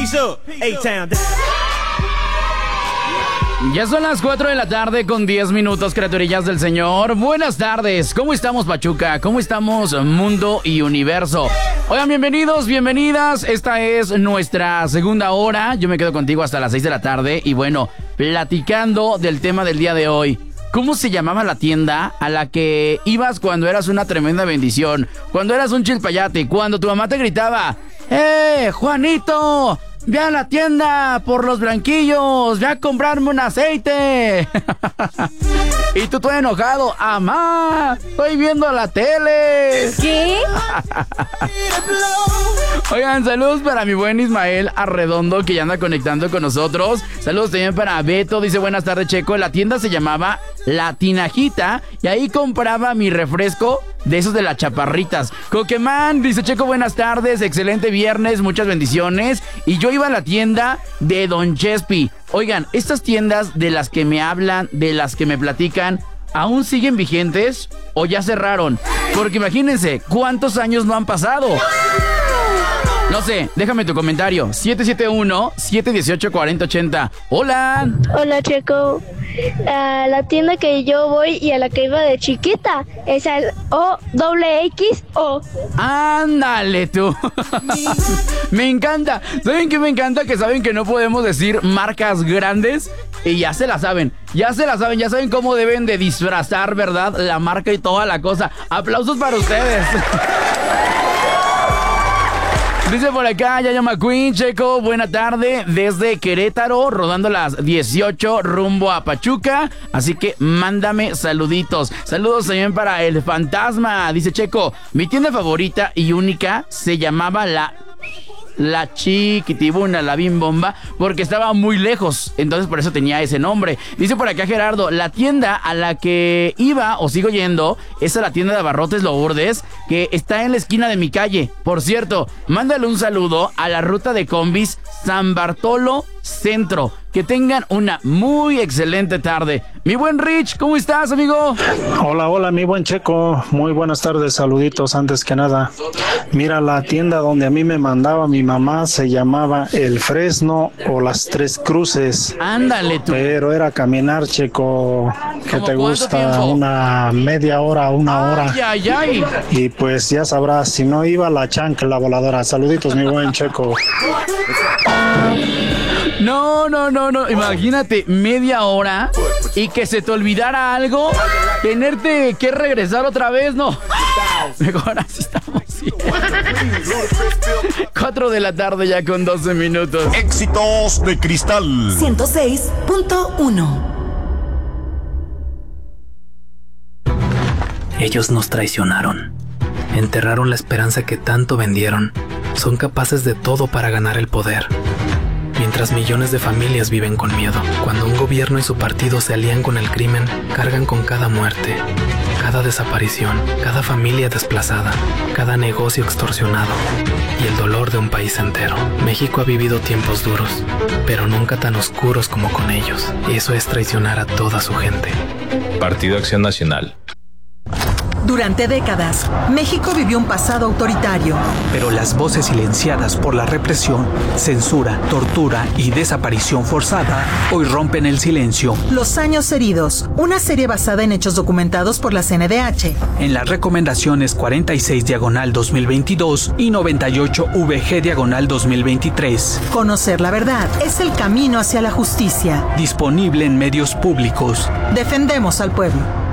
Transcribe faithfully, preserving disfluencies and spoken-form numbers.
Peace up, A-Town. Ya son las cuatro de la tarde con diez minutos, criaturillas del Señor. Buenas tardes, ¿cómo estamos, Pachuca? ¿Cómo estamos, mundo y universo? Oigan, bienvenidos, bienvenidas. Esta es nuestra segunda hora. Yo me quedo contigo hasta las seis de la tarde. Y bueno, platicando del tema del día de hoy. ¿Cómo se llamaba la tienda a la que ibas cuando eras una tremenda bendición? Cuando eras un chilpayate, cuando tu mamá te gritaba: ¡Eh, Juanito! ¡Ve a la tienda por los blanquillos! ¡Ve a comprarme un aceite! Y tú todo enojado: ¡Amá! ¡Estoy viendo la tele! ¿Qué? Oigan, saludos para mi buen Ismael Arredondo, que ya anda conectando con nosotros. Saludos también para Beto, dice: buenas tardes, Checo. La tienda se llamaba La Tinajita y ahí compraba mi refresco de esos de las chaparritas. Coquemán, dice: Checo, buenas tardes, excelente viernes, muchas bendiciones. Y yo iba a la tienda de Don Chespi. Oigan, estas tiendas de las que me hablan, de las que me platican, ¿aún siguen vigentes o ya cerraron? Porque imagínense, ¿cuántos años no han pasado? No sé, déjame tu comentario. siete siete uno, siete uno ocho, cuatro cero ocho cero. Hola. Hola, Checo. A la tienda que yo voy y a la que iba de chiquita es al O doble X O. Ándale tú. Me encanta. ¿Saben qué me encanta? Que saben que no podemos decir marcas grandes y ya se la saben. Ya se la saben, ya saben cómo deben de disfrazar, ¿verdad? La marca y toda la cosa. Aplausos para ustedes. Dice por acá Yaya McQueen: Checo, buena tarde desde Querétaro, rodando las dieciocho rumbo a Pachuca, así que mándame saluditos. Saludos también para el Fantasma. Dice: Checo, mi tienda favorita y única se llamaba La... La Chiquitibuna, la Bim Bomba, porque estaba muy lejos, entonces por eso tenía ese nombre. Dice por acá Gerardo: la tienda a la que iba o sigo yendo es a la tienda de abarrotes Lourdes, que está en la esquina de mi calle. Por cierto, mándale un saludo a la ruta de combis San Bartolo Centro. Que tengan una muy excelente tarde. Mi buen Rich, ¿cómo estás, amigo? Hola, hola, mi buen Checo. Muy buenas tardes, saluditos antes que nada. Mira, la tienda donde a mí me mandaba mi mamá se llamaba El Fresno o Las Tres Cruces. Ándale tú. Pero era caminar, Checo. ¿Qué te gusta? Tiempo? Una media hora, una hora. Ay, ay, ay. Y pues ya sabrás, si no iba la chancla voladora. Saluditos, mi buen Checo. No, no, no, no. Imagínate media hora y que se te olvidara algo, tenerte que regresar otra vez, no. Mejor así estamos. Sí. Cuatro de la tarde ya con doce minutos. Éxitos de Cristal ciento seis punto uno. Ellos nos traicionaron. Enterraron la esperanza que tanto vendieron. Son capaces de todo para ganar el poder. Mientras millones de familias viven con miedo. Cuando un gobierno y su partido se alían con el crimen, cargan con cada muerte, cada desaparición, cada familia desplazada, cada negocio extorsionado y el dolor de un país entero. México ha vivido tiempos duros, pero nunca tan oscuros como con ellos. Eso es traicionar a toda su gente. Partido Acción Nacional. Durante décadas, México vivió un pasado autoritario. Pero las voces silenciadas por la represión, censura, tortura y desaparición forzada hoy rompen el silencio. Los años heridos, una serie basada en hechos documentados por la C N D H. En las recomendaciones cuarenta y seis diagonal dos mil veintidós y noventa y ocho V G diagonal dos mil veintitrés. Conocer la verdad es el camino hacia la justicia. Disponible en medios públicos. Defendemos al pueblo.